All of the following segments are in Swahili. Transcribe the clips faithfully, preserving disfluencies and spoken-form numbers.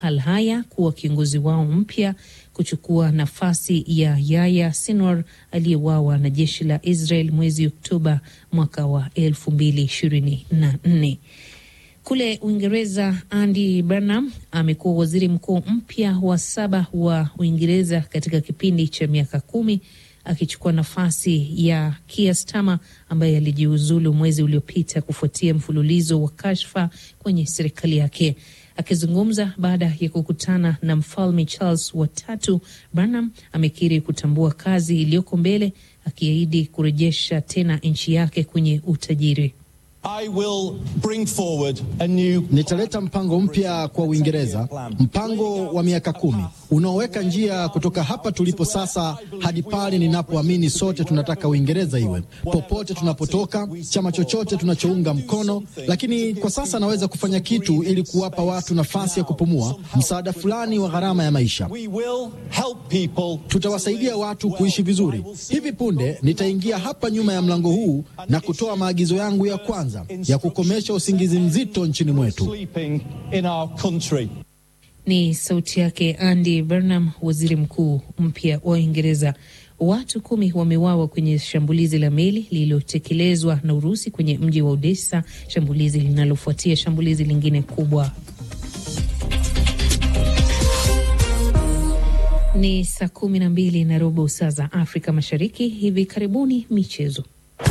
Al Haya kuwa kiongozi wao mpya, kuchukua nafasi ya Yahya Sinwar aliyewawa na jeshi la Israel mwezi Oktoba mwaka wa elfu mbili ishirini na nne. Kule Uingereza, Andy Burnham amekuwa waziri mkuu mpya wa saba wa Uingereza katika kipindi cha miaka kumi, akichukua nafasi ya Keir Starmer ambaye alijiuzulu mwezi uliopita kufuatia mfululizo wa kashfa kwenye serikali yake. Akizungumza baada ya kukutana na Mfalme Charles wa tatu, Burnham amekiri kutambua kazi iliyoko mbele, akiahidi kurejesha tena nchi yake kwenye utajiri. I will bring forward a new... Nitaleta mpango mpya kwa Uingereza, mpango wa miaka kumi unaoweka njia kutoka hapa tulipo sasa hadi pale ninapoamini sote tunataka Uingereza iwe. Popote tunapotoka, chama chochote tunachounga mkono, lakini kwa sasa naweza kufanya kitu ili kuwapa watu nafasi ya kupumua, msaada fulani wa gharama ya maisha. Tutawasaidia watu kuishi vizuri. Hivi punde nitaingia hapa nyuma ya mlango huu na kutoa maagizo yangu ya kwanza ya kukomesha usingizi mzito nchini mwetu. Ni sauti yake Andy Burnham, waziri mkuu mpya wa Uingereza. Watu kumi wameuawa kwenye shambulizi la meli lililotekelezwa na Urusi kwenye mji wa Odessa, shambulizi linalofuatia shambulizi lingine kubwa. Ni saa kumi na mbili na robo saa za Afrika Mashariki. Hivi karibuni michezo.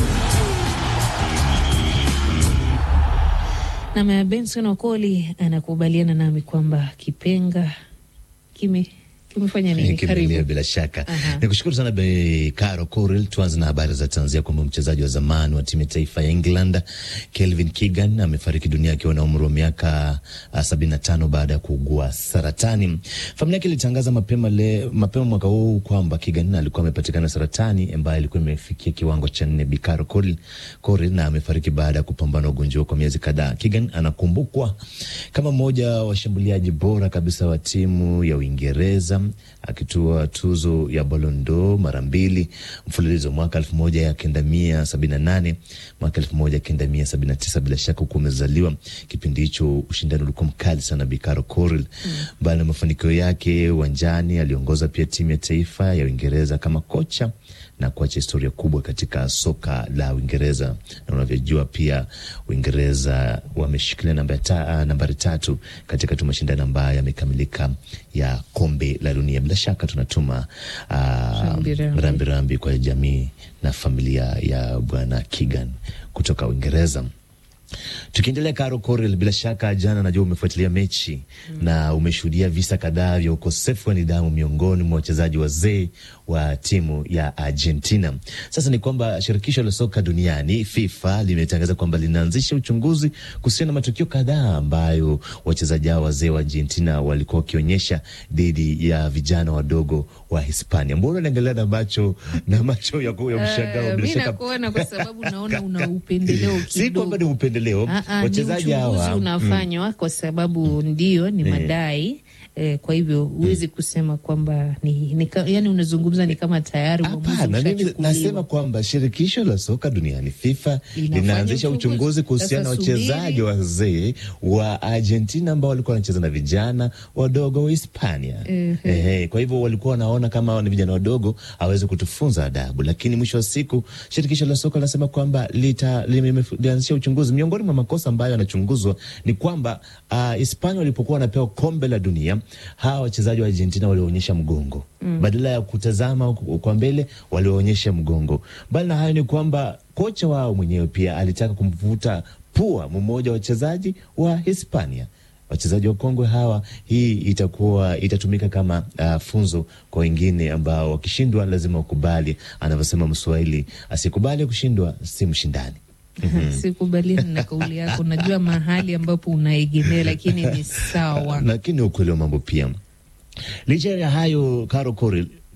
Na Benson Okoli anakubaliana nami kwamba kipenga kime kimefanya nini? Karibu. Bila shaka. Nikushukuru sana Bi Caro Coril. Tuanze na habari za Tanzania kwamba mchezaji wa zamani wa timu ya taifa ya England Kelvin Keegan amefariki dunia akiwa na umri wa miaka uh, sabini na tano baada ya kuugua saratani. Familia yake ilitangaza mapema le, mapema mwaka huu kwamba Keegan alikuwa amepatikana saratani ambayo ilikuwa imefikia kiwango cha nne. Bi Caro Coril, Coril na amefariki baada ya kupambana ugonjwa kwa miezi kadhaa. Keegan anakumbukwa kama mmoja wa washambuliaji bora kabisa wa timu ya Uingereza, akitua tuzo ya Ballon d'Or mara mbili mfululizo, mwaka elfu moja kenda mia sabini na nane, mwaka elfu moja kenda mia sabini na tisa. Bila shaka huko umezaliwa kipindi hicho, ushindani ulikuwa mkali sana. Bi Caro Coril, mm. baada ya mafanikio yake uwanjani, aliongoza pia timu ya taifa ya Uingereza kama kocha na kuacha historia kubwa katika soka la Uingereza. Na unavyojua pia Uingereza wameshikilia namba ta, nambari tatu katika tu mashindano ambayo yamekamilika ya kombe la dunia. Bila shaka tunatuma uh, rambi rambi kwa jamii na familia ya bwana Keegan kutoka Uingereza. Tukiendelea, Caro Coril, bila shaka jana najua umefuatilia mechi mm. na umeshuhudia visa kadhaa vya ukosefu wa nidhamu miongoni mwa wachezaji wazee wa timu ya Argentina. Sasa ni kwamba shirikisho la soka duniani FIFA limetangaza kwamba linaanzisha uchunguzi kuhusiana na matukio kadhaa ambayo wachezaji hao wazee wa Argentina walikuwa wakionyesha dhidi ya vijana wadogo wa Hispania. Mbona unaangalia na macho na macho ya mshangao? Uh, mimi nakuona kwa sababu naona una upendeleo kidogo. Si kwamba ni upendeleo. Wachezaji hawa unafanywa mm. kwa sababu ndio ni madai eh, kwa hivyo huwezi mm. kusema kwamba ni, ni yani unazungumza ni kama tayari uamuzi. Mimi nasema kwamba shirikisho la soka duniani FIFA linaanzisha uchunguzi kuhusiana na wachezaji wazee wa Argentina ambao walikuwa wanacheza na vijana wadogo wa Hispania. Uh-huh. Eh, kwa hivyo walikuwa wanaona kama ni vijana wadogo hawezi kutufunza adabu, lakini mwisho wa siku shirikisho la soka linasema kwamba lita limeanzisha uchunguzi. Miongoni mwa makosa ambayo yanachunguzwa ni kwamba uh, Hispania walipokuwa wanapewa kombe la dunia, hawa wachezaji wa Argentina walionyesha mgongo. Mm. Badala ya kutazama kwa mbele walionyesha mgongo. Bali na hayo ni kwamba kocha wao mwenyewe pia alitaka kumvuta pua mmoja wa wachezaji wa Hispania. Wachezaji wa kongwe hawa, hii itakuwa itatumika kama uh, funzo kwa wengine ambao wakishindwa lazima ukubali. Anavyosema Mswahili, asikubali kushindwa si mshindani. Mm-hmm. Sikubaliani na kauli yako. Najua mahali ambapo unaegemea, lakini ni sawa. Lakini ukweli wa mambo pia, licha ya hayo, Caro Coril,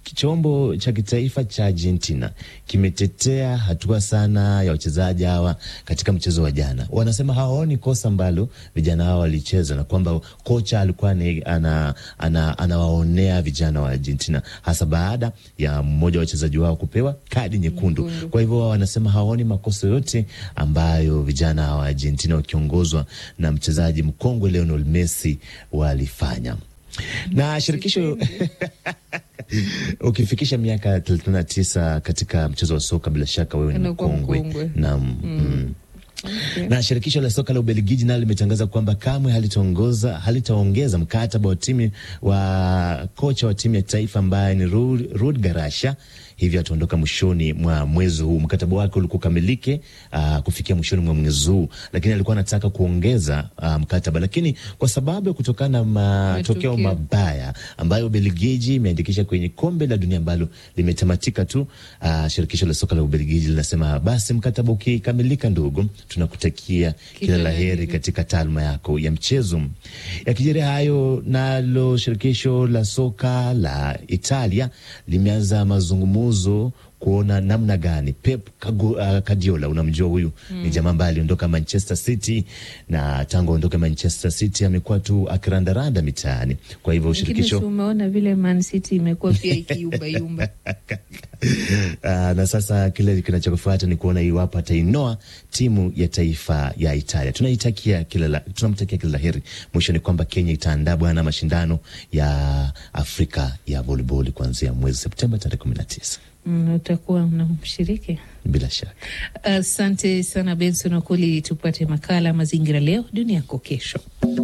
chombo cha kitaifa cha Argentina kimetetea hatua sana ya wachezaji hawa katika mchezo wa jana. Wanasema hawaoni kosa ambalo vijana hawa walicheza, na kwamba kocha alikuwa ana ana anawaonea vijana wa Argentina, hasa baada ya mmoja wa wachezaji wao kupewa kadi nyekundu. Kwa hivyo wanasema hawaoni makosa yote ambayo vijana wa Argentina wakiongozwa na mchezaji mkongwe Lionel Messi walifanya. Na shirikisho ukifikisha miaka thelathini na tisa katika mchezo wa soka, bila shaka wewe ni mkongwe. Na mm. Mm. Okay. Na shirikisho la soka la Ubelgiji nalo limetangaza kwamba kamwe halitaongoza halitaongeza mkataba wa timu wa kocha wa timu ya taifa ambaye ni Rudi Garcia. Hivyo ataondoka mwishoni mwa mwezi huu. Mkataba wake ulikuwa kamilike uh, kufikia mwishoni mwa mwezi huu, lakini alikuwa anataka kuongeza uh, mkataba, lakini kwa sababu kutokana na matokeo mabaya ambayo Ubelgiji imeandikisha kwenye kombe la dunia ambalo limetamatika tu, uh, shirikisho la soka la Ubelgiji linasema basi mkataba ukikamilika, ndugu, tunakutakia kila laheri katika taaluma yako ya mchezo. Yakijiri hayo, nalo shirikisho la soka la Italia limeanza mazungumzo kuona namna gani Pep Guardiola, unamjua huyu, mm. ni jamaa ambaye aliondoka Manchester City, na tangu aondoka Manchester City amekuwa tu akirandaranda mitaani. Kwa hivyo shirikisho, umeona vile Man City imekuwa pia ikiyumba yumba. Uh, na sasa kile kinachofuata ni kuona iwapo atainoa timu ya taifa ya Italia. Tunaitakia kila la, tunamtakia kila laheri. Mwisho ni kwamba Kenya itaandaa bwana mashindano ya Afrika ya volleyball kuanzia mwezi Septemba tarehe kumi na tisa. Mm, utakuwa mnamshiriki bila shaka. Asante uh, sana Benson Okoli. Tupate makala Mazingira Leo Dunia Yako Kesho.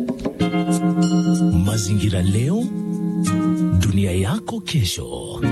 Mazingira Leo Dunia Yako Kesho.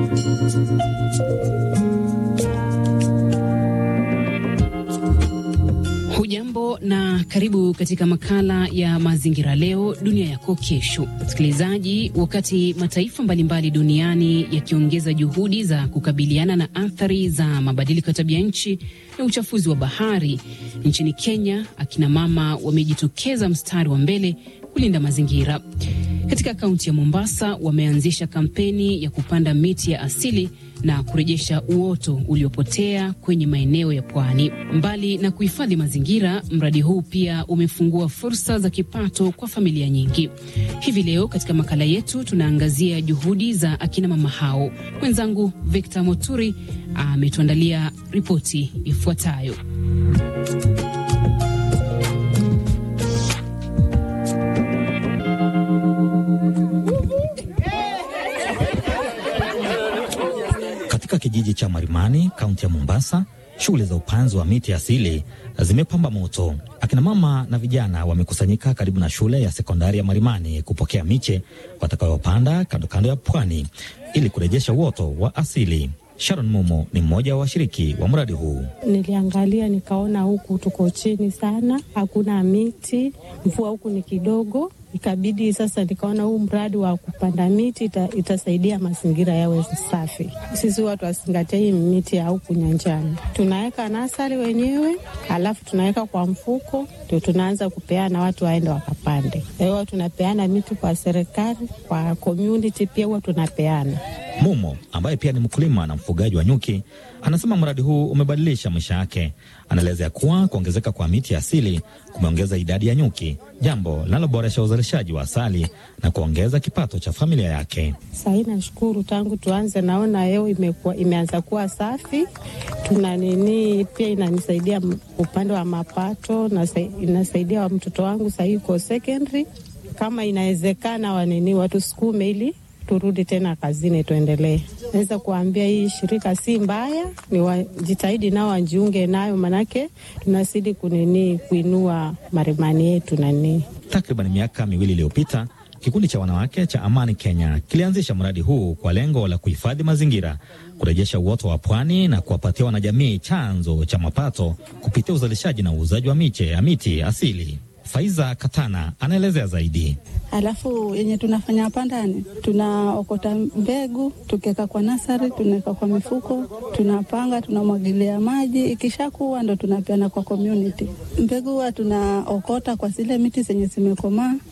Hujambo na karibu katika makala ya Mazingira Leo Dunia Yako Kesho. Msikilizaji, wakati mataifa mbalimbali duniani yakiongeza juhudi za kukabiliana na athari za mabadiliko ya tabia nchi na uchafuzi wa bahari, nchini Kenya akina mama wamejitokeza mstari wa mbele kulinda mazingira. Katika kaunti ya Mombasa wameanzisha kampeni ya kupanda miti ya asili na kurejesha uoto uliopotea kwenye maeneo ya pwani. Mbali na kuhifadhi mazingira, mradi huu pia umefungua fursa za kipato kwa familia nyingi. Hivi leo katika makala yetu tunaangazia juhudi za akina mama hao. Mwenzangu Victor Moturi ametuandalia ripoti ifuatayo. Katika kijiji cha Marimani, kaunti ya Mombasa, shughuli za upanzi wa miti asili zimepamba moto. Akina mama na vijana wamekusanyika karibu na shule ya sekondari ya Marimani kupokea miche watakayopanda kando kando ya pwani ili kurejesha uoto wa asili. Sharon Mumo ni mmoja wa washiriki wa mradi huu. Niliangalia nikaona huku tuko chini sana, hakuna miti, mvua huku ni kidogo. Ikabidi sasa nikaona huu mradi wa kupanda miti ita, itasaidia mazingira yawe safi. Sisi watu wasingatia hii miti ya huku nyanjani. Tunaweka nasari wenyewe, alafu tunaweka kwa mfuko, ndio tunaanza kupeana watu waende wakapande. Leo tunapeana miti kwa serikali, kwa community pia huwa tunapeana. Mumo ambaye pia ni mkulima na mfugaji wa nyuki anasema mradi huu umebadilisha maisha yake. Anaelezea kuwa kuongezeka kwa miti asili kumeongeza idadi ya nyuki, jambo linaloboresha uzalishaji wa asali na kuongeza kipato cha familia yake. Sasa nashukuru tangu tuanze naona leo imekuwa imeanza kuwa safi. Tuna nini pia inanisaidia upande wa mapato na inasaidia wa mtoto wangu sasa yuko secondary. Kama inawezekana wanini watu sukume ili turudi tena kazini tuendelee. Naweza kuambia hii shirika si mbaya, ni wajitahidi nao wajiunge nayo, manake tunasidi kunini kuinua Marimani yetu nani. Takriban miaka miwili iliyopita, kikundi cha wanawake cha Amani Kenya kilianzisha mradi huu kwa lengo la kuhifadhi mazingira, kurejesha uoto wa pwani na kuwapatia wanajamii chanzo cha mapato kupitia uzalishaji na uuzaji wa miche ya miti asili. Faiza Katana anaelezea zaidi. Alafu yenye tunafanya hapa ndani, tunaokota mbegu, tukiweka kwa nasari, tunaweka kwa mifuko, tunapanga, tunamwagilia maji, ikishakuwa ndo tunapeana kwa community. Mbegu huwa tunaokota kwa zile miti zenye zimekomaa.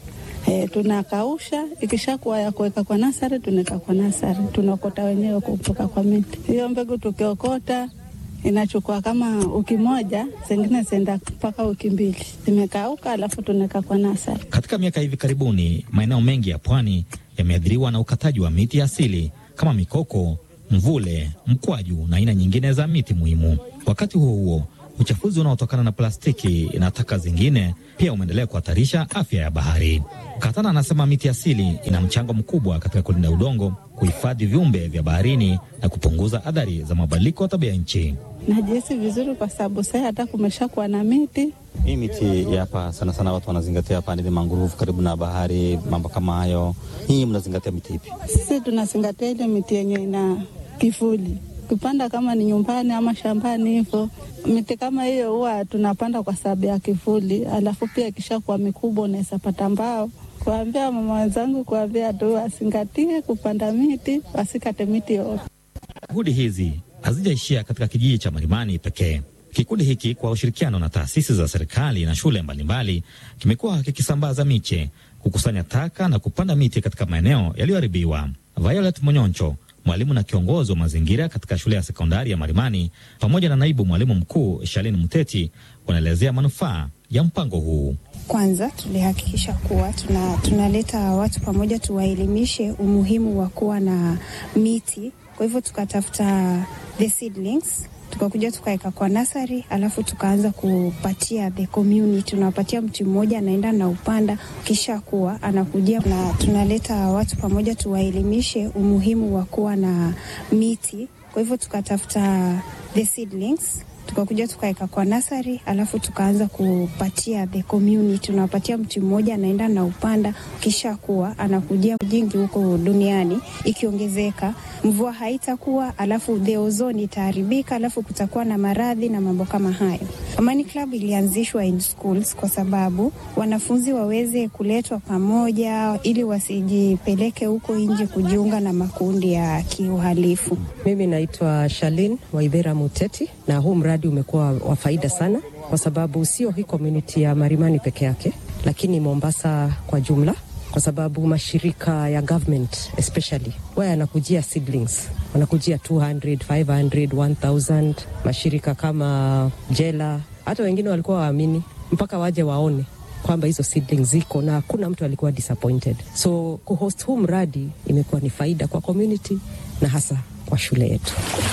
E, tunakausha, ikishakuwa ya kuweka kwa nasari tunaweka kwa nasari, tunaokota wenyewe kutoka kwa miti. Hiyo mbegu tukiokota inachukua kama wiki moja, zingine zenda mpaka wiki mbili zimekauka, alafu tunaweka kwa nasari. Katika miaka hivi karibuni, maeneo mengi ya pwani yameathiriwa na ukataji wa miti asili kama mikoko, mvule, mkwaju na aina nyingine za miti muhimu. Wakati huo huo, uchafuzi unaotokana na plastiki na taka zingine pia umeendelea kuhatarisha afya ya bahari. Katana anasema miti asili ina mchango mkubwa katika kulinda udongo, kuhifadhi viumbe vya baharini na kupunguza athari za mabadiliko ya tabia nchi. Najihisi vizuri kwa sababu sasa hata kumeshakuwa na miti. Hii miti hapa sana sana watu wanazingatia hapa ni mangrove karibu na bahari, mambo kama hayo. Hii mnazingatia miti ipi? Sisi tunazingatia ile miti yenye ina kivuli. Kupanda kama ni nyumbani ama shambani hivyo. Miti kama hiyo huwa tunapanda kwa sababu ya kivuli, alafu pia ikishakuwa mikubwa unaweza pata mbao. Kuambia mama wenzangu, kuambia tu wasingatie kupanda miti, wasikate miti yote. Juhudi hizi hazijaishia katika kijiji cha Marimani pekee. Kikundi hiki kwa ushirikiano na taasisi za serikali na shule mbalimbali kimekuwa kikisambaza miche, kukusanya taka na kupanda miti katika maeneo yaliyoharibiwa. Violet Monyoncho, mwalimu na kiongozi wa mazingira katika shule ya sekondari ya Marimani, pamoja na naibu mwalimu mkuu Shalini Muteti, wanaelezea manufaa ya mpango huu. Kwanza tulihakikisha kuwa tuna, tunaleta watu pamoja, tuwaelimishe umuhimu wa kuwa na miti. Kwa hivyo tukatafuta the seedlings, tukakuja tukaweka kwa nasari, alafu tukaanza kupatia the community. Tunapatia mti mmoja, anaenda na upanda, kisha kuwa anakujia, na tunaleta watu pamoja, tuwaelimishe umuhimu wa kuwa na miti. Kwa hivyo tukatafuta the seedlings, tukakuja tukaweka kwa nasari, alafu tukaanza kupatia the community. Tunapatia mti mmoja, anaenda na upanda, kisha kuwa anakujia jingi huko duniani. Ikiongezeka mvua haitakuwa, alafu the ozone itaharibika, alafu kutakuwa na maradhi na mambo kama hayo. Amani Club ilianzishwa in schools kwa sababu wanafunzi waweze kuletwa pamoja ili wasijipeleke huko nje kujiunga na makundi ya kiuhalifu. Mimi naitwa Shalin Waibera Muteti, na huu mradi umekuwa wa faida sana kwa sababu sio hii community ya Marimani peke yake, lakini Mombasa kwa jumla, kwa sababu mashirika ya government especially wao yanakujia seedlings, wanakujia two hundred, five hundred, one thousand. Mashirika kama Jela, hata wengine walikuwa waamini mpaka waje waone kwamba hizo seedlings ziko, na hakuna mtu alikuwa disappointed. So kuhost huu mradi imekuwa ni faida kwa community na hasa kwa shule yetu.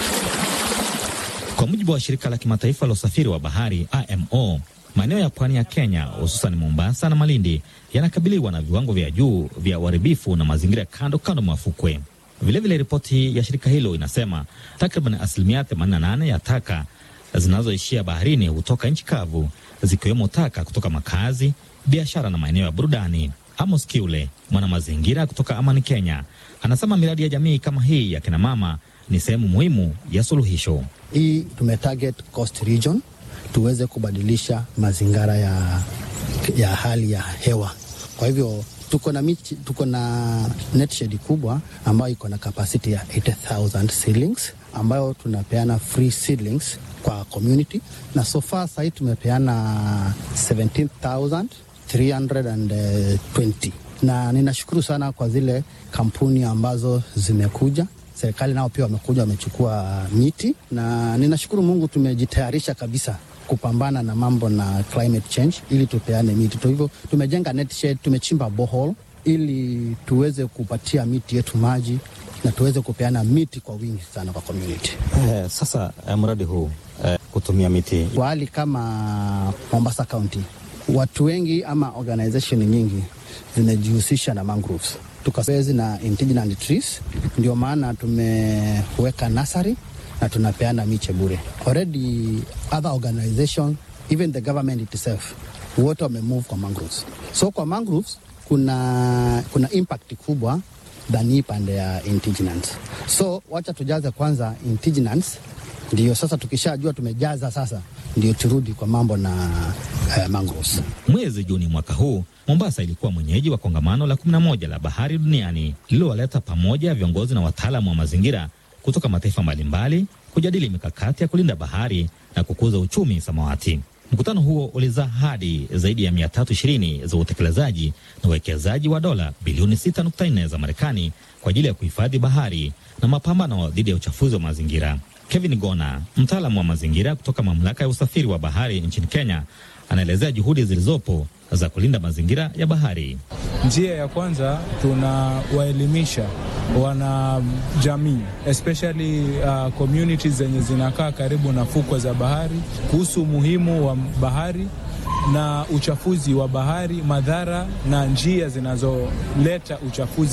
Kwa mujibu wa shirika la kimataifa la usafiri wa bahari I M O, maeneo ya pwani ya Kenya hususan Mombasa na Malindi yanakabiliwa na viwango vya juu vya uharibifu na mazingira kando kando mafukwe. Vilevile ripoti ya shirika hilo inasema takriban asilimia themanini na nane ya taka zinazoishia baharini hutoka nchi kavu, zikiwemo taka kutoka makazi, biashara na maeneo ya burudani. Amos Kiule, mwana mazingira kutoka Amani Kenya, anasema miradi ya jamii kama hii ya kina mama ni sehemu muhimu ya suluhisho. Hii tumetarget coast region tuweze kubadilisha mazingira ya, ya hali ya hewa. Kwa hivyo tuko na michi, tuko na net shed kubwa ambayo iko na capacity ya eighty thousand seedlings ambayo tunapeana free seedlings kwa community, na so far sasa tumepeana seventeen thousand three hundred twenty, na ninashukuru sana kwa zile kampuni ambazo zimekuja. Serikali nao pia wamekuja wamechukua miti, na ninashukuru Mungu tumejitayarisha kabisa kupambana na mambo na climate change ili tupeane miti. Kwa hivyo tumejenga net shed, tumechimba borehole ili tuweze kupatia miti yetu maji na tuweze kupeana miti kwa wingi sana kwa community. Eh, sasa eh, mradi huu eh, kutumia miti kwa hali kama Mombasa County, watu wengi ama organization nyingi zimejihusisha na mangroves. Tukasezi na indigenous trees, ndio maana tumeweka nursery na tunapeana miche bure. Already other organizations, even the government itself, wote wamemove kwa mangroves. So kwa mangroves kuna kuna impact kubwa than hii pande ya indigenous. So wacha tujaze kwanza indigenous, ndio sasa tukishajua tumejaza sasa ndio turudi kwa mambo na uh, mangroves. Mwezi Juni mwaka huu, Mombasa ilikuwa mwenyeji wa kongamano la kumi na moja la bahari duniani lililowaleta pamoja viongozi na wataalamu wa mazingira kutoka mataifa mbalimbali kujadili mikakati ya kulinda bahari na kukuza uchumi samawati. Mkutano huo ulizaa hadi zaidi ya mia tatu ishirini za utekelezaji na uwekezaji wa dola bilioni sita nukta nne za Marekani kwa ajili ya kuhifadhi bahari na mapambano dhidi ya uchafuzi wa mazingira. Kevin Gona, mtaalamu wa mazingira kutoka mamlaka ya usafiri wa bahari nchini Kenya, anaelezea juhudi zilizopo za kulinda mazingira ya bahari. Njia ya kwanza, tunawaelimisha wana jamii especially uh, communities zenye zinakaa karibu na fukwe za bahari kuhusu umuhimu wa bahari na uchafuzi wa bahari, madhara na njia zinazoleta uchafuzi